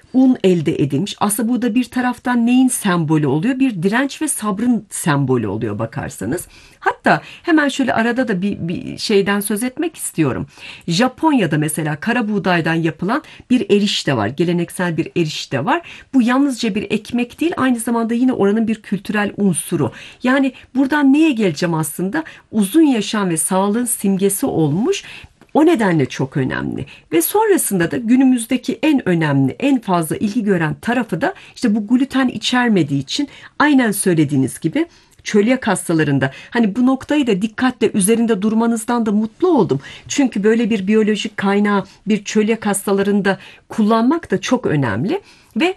un elde edilmiş. Aslında bu da bir taraftan neyin sembolü oluyor? Bir direnç ve sabrın sembolü oluyor bakarsanız. Hatta hemen şöyle arada da bir şeyden söz etmek istiyorum. Japonya'da mesela kara buğdaydan yapılan bir erişte var. Geleneksel bir erişte var. Bu yalnızca bir ekmek değil, aynı zamanda yine oranın bir kültürel unsuru. Yani buradan neye geleceğim aslında? Uzun yaşam ve sağlığın simgesi olmuş. O nedenle çok önemli. Ve sonrasında da günümüzdeki en önemli, en fazla ilgi gören tarafı da işte bu gluten içermediği için, aynen söylediğiniz gibi çölyak hastalarında, hani bu noktayı da dikkatle üzerinde durmanızdan da mutlu oldum. Çünkü böyle bir biyolojik kaynağı bir çölyak hastalarında kullanmak da çok önemli. Ve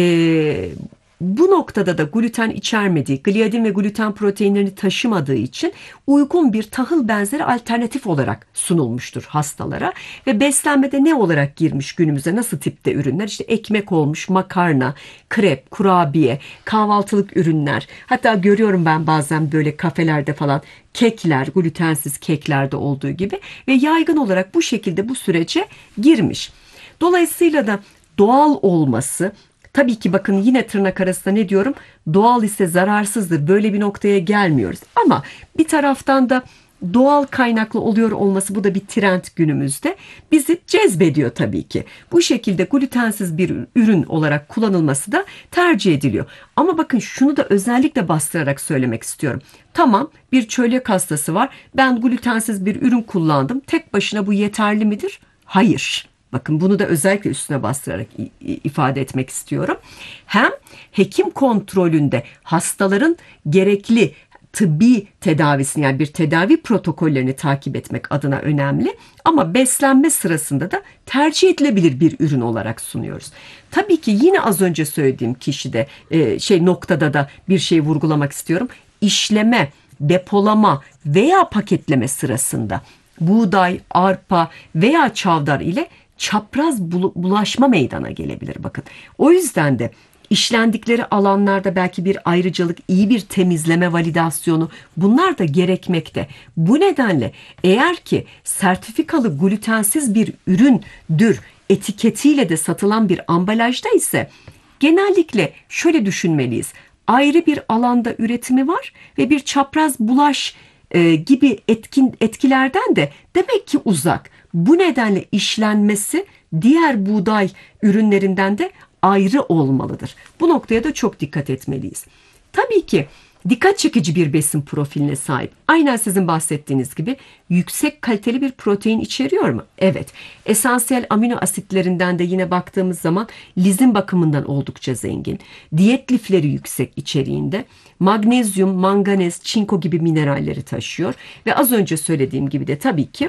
bu noktada da gluten içermediği, gliadin ve gluten proteinlerini taşımadığı için uygun bir tahıl benzeri alternatif olarak sunulmuştur hastalara. Ve beslenmede ne olarak girmiş günümüze, nasıl tipte ürünler? İşte ekmek olmuş, makarna, krep, kurabiye, kahvaltılık ürünler. Hatta görüyorum ben bazen böyle kafelerde falan kekler, glutensiz keklerde olduğu gibi, ve yaygın olarak bu şekilde bu sürece girmiş. Dolayısıyla da doğal olması, tabii ki bakın yine tırnak arasında ne diyorum? Doğal ise zararsızdır. Böyle bir noktaya gelmiyoruz. Ama bir taraftan da doğal kaynaklı oluyor olması, bu da bir trend günümüzde. Bizi cezbediyor tabii ki. Bu şekilde glutensiz bir ürün olarak kullanılması da tercih ediliyor. Ama bakın şunu da özellikle bastırarak söylemek istiyorum. Tamam, bir çölyak hastası var. Ben glutensiz bir ürün kullandım. Tek başına bu yeterli midir? Hayır. Bakın bunu da özellikle üstüne bastırarak ifade etmek istiyorum. Hem hekim kontrolünde hastaların gerekli tıbbi tedavisini, yani bir tedavi protokollerini takip etmek adına önemli. Ama beslenme sırasında da tercih edilebilir bir ürün olarak sunuyoruz. Tabii ki yine az önce söylediğim kişide noktada da bir şey vurgulamak istiyorum. İşleme, depolama veya paketleme sırasında buğday, arpa veya çavdar ile çapraz bulaşma meydana gelebilir bakın. O yüzden de işlendikleri alanlarda belki bir ayrıcalık, iyi bir temizleme validasyonu, bunlar da gerekmekte. Bu nedenle eğer ki sertifikalı glutensiz bir üründür etiketiyle de satılan bir ambalajda ise genellikle şöyle düşünmeliyiz. Ayrı bir alanda üretimi var ve bir çapraz bulaş gibi etkilerden de demek ki uzak. Bu nedenle işlenmesi diğer buğday ürünlerinden de ayrı olmalıdır. Bu noktaya da çok dikkat etmeliyiz. Tabii ki dikkat çekici bir besin profiline sahip. Aynen sizin bahsettiğiniz gibi yüksek kaliteli bir protein içeriyor mu? Evet. Esansiyel amino asitlerinden de yine baktığımız zaman lizin bakımından oldukça zengin. Diyet lifleri yüksek içeriğinde. Magnezyum, manganez, çinko gibi mineralleri taşıyor. Ve az önce söylediğim gibi de tabii ki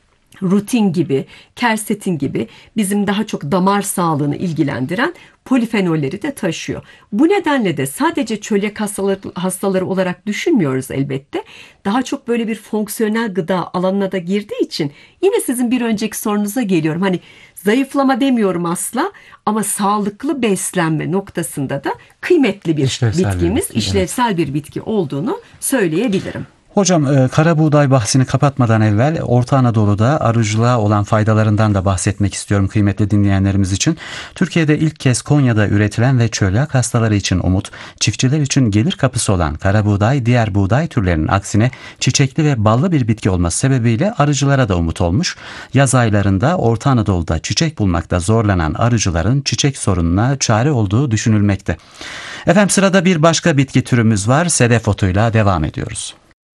rutin gibi, kersetin gibi bizim daha çok damar sağlığını ilgilendiren polifenolleri de taşıyor. Bu nedenle de sadece çölyak hastaları olarak düşünmüyoruz elbette. Daha çok böyle bir fonksiyonel gıda alanına da girdiği için yine sizin bir önceki sorunuza geliyorum. Hani zayıflama demiyorum asla, ama sağlıklı beslenme noktasında da kıymetli bir İşlevsel bir bitkimiz, bitki, evet. işlevsel bir bitki olduğunu söyleyebilirim. Hocam, kara buğday bahsini kapatmadan evvel Orta Anadolu'da arıcılığa olan faydalarından da bahsetmek istiyorum kıymetli dinleyenlerimiz için. Türkiye'de ilk kez Konya'da üretilen ve çölyak hastaları için umut, çiftçiler için gelir kapısı olan kara buğday diğer buğday türlerinin aksine çiçekli ve ballı bir bitki olması sebebiyle arıcılara da umut olmuş. Yaz aylarında Orta Anadolu'da çiçek bulmakta zorlanan arıcıların çiçek sorununa çare olduğu düşünülmekte. Efendim, sırada bir başka bitki türümüz var. Sedef otuyla devam ediyoruz.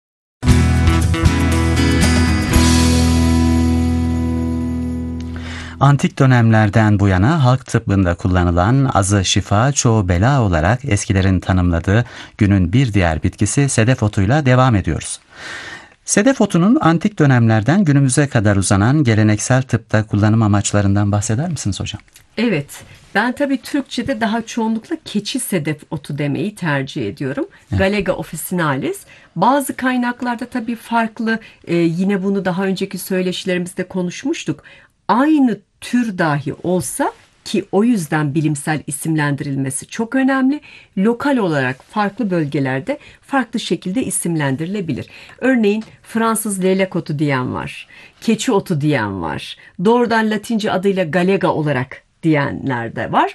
Antik dönemlerden bu yana halk tıbbında kullanılan azı şifa çoğu bela olarak eskilerin tanımladığı günün bir diğer bitkisi sedef otuyla devam ediyoruz. Sedef otunun antik dönemlerden günümüze kadar uzanan geleneksel tıpta kullanım amaçlarından bahseder misiniz hocam? Evet, ben tabii Türkçe'de daha çoğunlukla keçi sedef otu demeyi tercih ediyorum. Evet. Galega officinalis. Bazı kaynaklarda tabii farklı, yine bunu daha önceki söyleşilerimizde konuşmuştuk. Aynı tür dahi olsa, ki o yüzden bilimsel isimlendirilmesi çok önemli, lokal olarak farklı bölgelerde farklı şekilde isimlendirilebilir. Örneğin Fransız leylek otu diyen var, keçi otu diyen var, doğrudan Latince adıyla galega olarak diyenler de var.